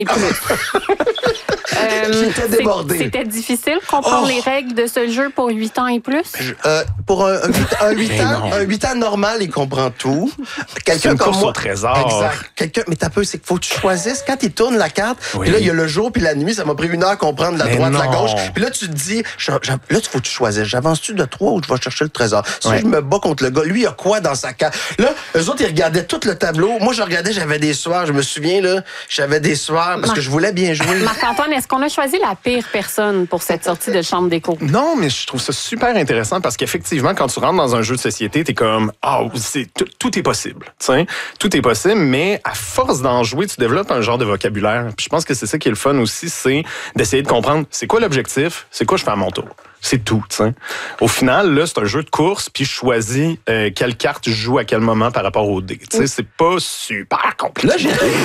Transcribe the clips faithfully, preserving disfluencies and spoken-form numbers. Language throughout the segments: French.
et plus. Euh, J'étais débordé. C'était difficile de comprendre Oh. les règles de ce jeu pour huit ans et plus? Euh, pour un, un huit ans, un huit ans normal, il comprend tout. Quelqu'un une comme course moi, au trésor. Exact. Quelqu'un, mais t'as peu, c'est qu'il faut que tu choisisses quand il tourne la carte. Oui. Puis là, il y a le jour puis la nuit. Ça m'a pris une heure à comprendre la Mais droite, la non. gauche. Puis là, tu te dis, je- je- là, il faut que tu choisisses. J'avance-tu de trois ou je vais chercher le trésor? Si Ouais. je me bats contre le gars, lui, il a quoi dans sa carte? Là, eux autres, ils regardaient tout le tableau. Moi, je regardais, j'avais des soirs. Je me souviens, là, j'avais des soirs parce Mar- que je voulais bien jouer. Marc-Antoine, est-ce qu'on a choisi la pire personne pour cette sortie de chambre d'écho? Non, mais je trouve ça super intéressant parce qu'effectivement, quand tu rentres dans un jeu de société, t'es comme, ah, c'est tout, tout est possible. T'sais? Tout est possible, mais à force d'en jouer, tu développes un genre de vocabulaire. Puis je pense que c'est ça qui est le fun aussi, c'est d'essayer de comprendre c'est quoi l'objectif, c'est quoi je fais à mon tour. C'est tout, tu sais. Au final, là, c'est un jeu de course, puis je choisis euh, quelle carte je joue à quel moment par rapport au dé. Tu sais, c'est pas super compliqué. Là, j'ai...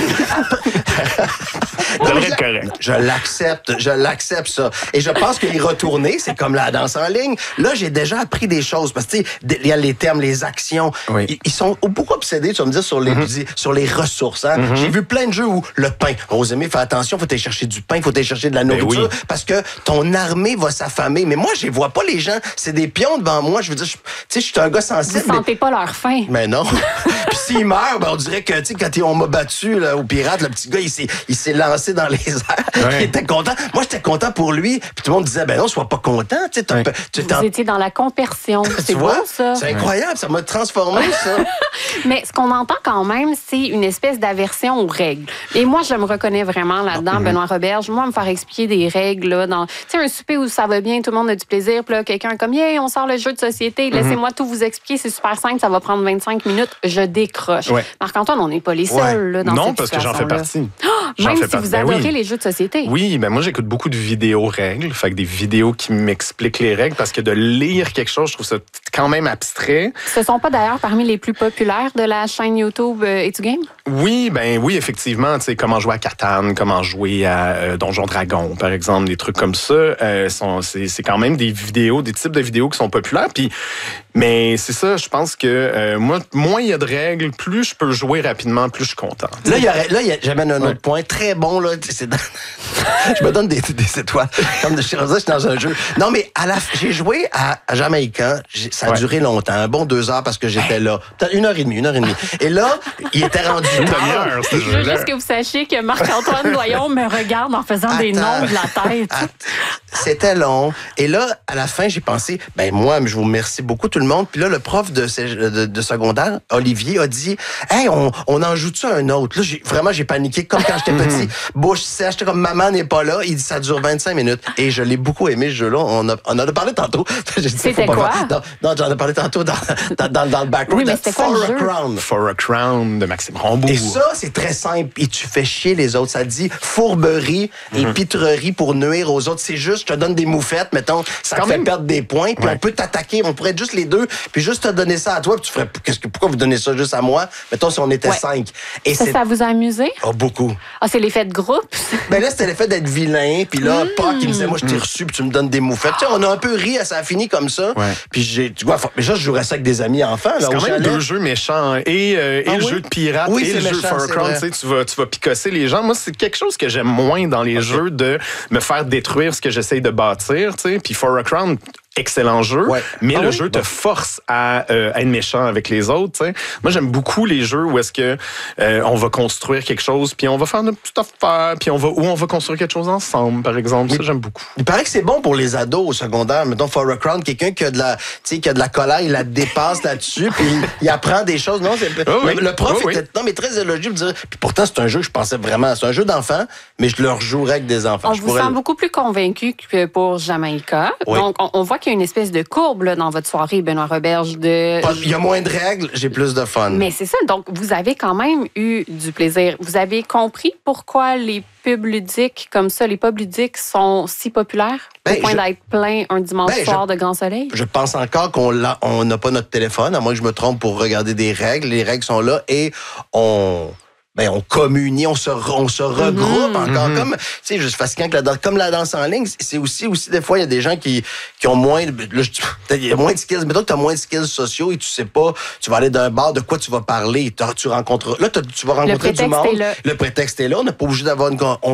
Ça devrait être correct. Je l'accepte, je l'accepte ça. Et je pense qu'y retourner, c'est comme la danse en ligne. Là, j'ai déjà appris des choses parce que tu sais, il y a les termes, les actions. Oui. Ils, ils sont beaucoup obsédés, tu vas me dire, sur les Mm-hmm. sur les ressources. Hein? Mm-hmm. J'ai vu plein de jeux où le pain. Rosemée, fais attention, faut aller chercher du pain, faut aller chercher de la nourriture oui. parce que ton armée va s'affamer. Mais moi, je les vois pas les gens. C'est des pions devant moi. Je veux dire, je- tu sais, je suis un gars Vous sensible. ne sentez pas leur faim? Mais non. Puis s'il meurt, ben on dirait que, tu sais, quand on m'a battu là, au pirate, le petit gars, il s'est, il s'est lancé dans les airs. Ouais. Il était content. Moi, j'étais content pour lui. Puis tout le monde disait, ben non, sois pas content. Tu sais, t'as- Ouais. tu Vous t'en- étiez dans la compersion. tu C'est beau, vois? ça. C'est incroyable. Ça m'a transformé, ça. Mais ce qu'on entend quand même, c'est une espèce d'aversion aux règles. Et moi, je me reconnais vraiment là-dedans, Benoît Roberge. Moi, me faire expliquer des règles, là, dans, tu sais, un souper où ça va bien, tout le monde a du plaisir, puis là, quelqu'un comme, yeah, on sort le jeu de société, laissez-moi tout vous expliquer, c'est super simple, ça va prendre vingt-cinq minutes, je décroche. Ouais. Marc-Antoine, on n'est pas les seuls, là, dans Non, cette parce que j'en fais situation-là. partie. J'en Même fais si partie. vous Ben oui. adorez les jeux de société. Oui, ben moi j'écoute beaucoup de vidéos règles, fait que des vidéos qui m'expliquent les règles parce que de lire quelque chose, je trouve ça quand même abstrait. Ce sont pas d'ailleurs parmi les plus populaires de la chaîne YouTube euh, Et tu game? Oui, ben oui, effectivement, tu sais comment jouer à Catan, comment jouer à euh, Donjon Dragon par exemple, des trucs comme ça, euh, sont c'est c'est quand même des vidéos, des types de vidéos qui sont populaires puis mais c'est ça, je pense que euh, moi moins il y a de règles, plus je peux jouer rapidement, plus je suis content. Là, il y aurait, là, il y a- j'amène un Ouais. autre point très bon, là. C'est dans- je me donne des, des étoiles. Comme de, je suis je suis dans un jeu. Non, mais à la, j'ai joué à, à Jamaïcain. J'ai- Ça a Ouais. duré longtemps. Un bon deux heures parce que j'étais là. Peut-être une heure et demie, une heure et demie. Et là, il était rendu Une tard. demi-heure, ce Je veux jeu-là. juste que vous sachiez que Marc-Antoine Doyon me regarde en faisant des Attends. noms de la tête. Att- C'était long. Et là, à la fin, j'ai pensé, ben moi, je vous remercie beaucoup tout le monde. Puis là, le prof de, sé- de, de secondaire, Olivier, a dit, hey, on, on en joue-tu un autre? Là, j'ai, vraiment, j'ai paniqué comme quand j'étais petit. Bouche sèche, j'étais comme maman n'est pas là. Il dit, ça dure vingt-cinq minutes. Et je l'ai beaucoup aimé, ce jeu-là. On, a, on en a parlé tantôt. J'ai dit, C'était faut pas quoi? faire- Non, non, j'en ai parlé tantôt dans, dans, dans, dans le background. Oui, mais c'était quoi For le a jeu? Crown. For a Crown de Maxime Rambourg. Et ça, c'est très simple. Et tu fais chier les autres. Ça dit fourberie et pitrerie pour nuire aux autres. C'est juste, je te donne des moufettes, mettons, ça te quand fait même- perdre des points, puis Ouais. on peut t'attaquer. On pourrait être juste les deux, puis juste te donner ça à toi, puis tu ferais, qu'est-ce que, pourquoi vous donnez ça juste à moi? Mettons, si on était Ouais. cinq. Et Ça, c'est. ça vous a amusé? Oh, beaucoup. Ah, c'est l'effet de groupe? Ben là, c'était l'effet d'être vilain, puis là, Mm. Pâques, il me disait, moi, je t'ai reçu, puis tu me donnes des moufettes. Tu sais, on a un peu ri, ça a fini comme ça. Ouais. Puis j'ai, tu vois, faut- mais ça, je jouerais ça avec des amis enfants, là, C'est au quand même chalet. deux jeux méchants. Et, euh, et Ah le oui? jeu de pirate Oui, et c'est le jeu méchant, For a c'est Crown. vrai. Tu sais, tu vas, tu vas picosser les gens. Moi, c'est quelque chose que j'aime moins dans les jeux de me faire détruire ce que j'essaye de bâtir. Tu sais. Puis For a Crown, excellent jeu, Ouais. mais Ah le oui? jeu Bon. te force à, euh, à être méchant avec les autres. Tu sais. Moi, j'aime beaucoup les jeux où est-ce que euh, on va construire quelque chose, puis on va faire notre petite affaire, puis on va ou on va construire quelque chose ensemble, par exemple. Ça, j'aime beaucoup. Il paraît que c'est bon pour les ados au secondaire. Mettons, For a Crown, quelqu'un qui a de la, tu sais, qui a de la colère, il la dépasse là-dessus, puis il, il apprend des choses. Non, c'est, Oh oui. le, le prof Oh oui. était, non, mais très élogieux. Dire, puis pourtant, c'est un jeu que je pensais vraiment, c'est un jeu d'enfants, mais je le rejouerais avec des enfants. On Je vous pourrais sent le- beaucoup plus convaincu que pour Jamaïca. Oui. Donc, on, on voit qu'il y a une espèce de courbe là, dans votre soirée, Benoît Roberge, de... Pas- Il y a moins de règles, j'ai plus de fun. Mais c'est ça. Donc, vous avez quand même eu du plaisir. Vous avez compris pourquoi les pubs ludiques comme ça, les pubs ludiques sont si populaires Ben, au point je- d'être plein un dimanche Ben, je- soir de grand soleil? Je pense encore qu'on l'a, on n'a pas notre téléphone, à moins que je me trompe pour regarder des règles. Les règles sont là et on, ben, on communie, on se, re- on se regroupe encore. Comme, tu sais, juste fascinant que la danse, comme la danse en ligne, c'est aussi, aussi, des fois, il y a des gens qui, qui ont moins, de- là, je- il y a moins de skills. Mettons que tu as moins de skills sociaux et tu sais pas, tu vas aller d'un bar, de quoi tu vas parler. Tu, tu rencontres, là, tu tu vas rencontrer du prétexte monde. est là. Le prétexte est là. On n'est pas obligé d'avoir une, con- on